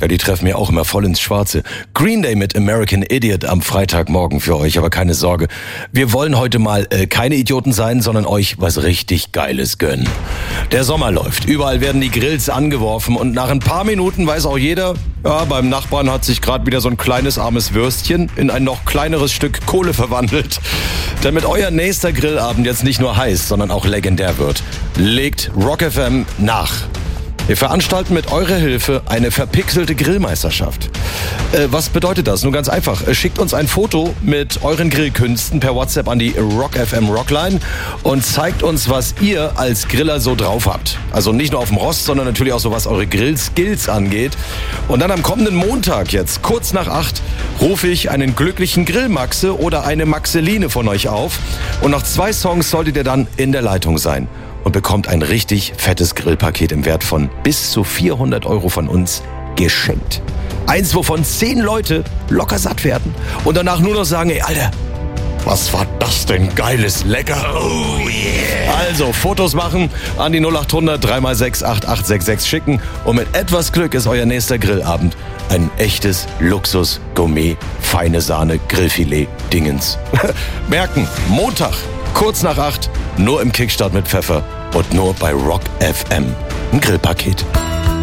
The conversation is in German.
Ja, die treffen mir auch immer voll ins Schwarze. Green Day mit American Idiot am Freitagmorgen für euch, aber keine Sorge. Wir wollen heute mal keine Idioten sein, sondern euch was richtig Geiles gönnen. Der Sommer läuft, überall werden die Grills angeworfen und nach ein paar Minuten weiß auch jeder, ja, beim Nachbarn hat sich gerade wieder so ein kleines armes Würstchen in ein noch kleineres Stück Kohle verwandelt. Damit euer nächster Grillabend jetzt nicht nur heiß, sondern auch legendär wird, legt Rock FM nach. Wir veranstalten mit eurer Hilfe eine verpixelte Grillmeisterschaft. Was bedeutet das? Nun ganz einfach. Schickt uns ein Foto mit euren Grillkünsten per WhatsApp an die Rock FM Rockline und zeigt uns, was ihr als Griller so drauf habt. Also nicht nur auf dem Rost, sondern natürlich auch so, was eure Grillskills angeht. Und dann am kommenden Montag jetzt, kurz nach 8, rufe ich einen glücklichen Grillmaxe oder eine Maxeline von euch auf. Und nach 2 Songs solltet ihr dann in der Leitung sein und bekommt ein richtig fettes Grillpaket im Wert von bis zu 400 € von uns geschenkt. Eins, wovon 10 Leute locker satt werden und danach nur noch sagen, ey, Alter, was war das denn geiles, lecker? Oh yeah! Also, Fotos machen, an die 0800 3x6 8866 schicken und mit etwas Glück ist euer nächster Grillabend ein echtes Luxus, Gourmet, feine Sahne, Grillfilet, Dingens. Merken, Montag, kurz nach 8, nur im Kickstart mit Pfeffer und nur bei Rock FM. Ein Grillpaket.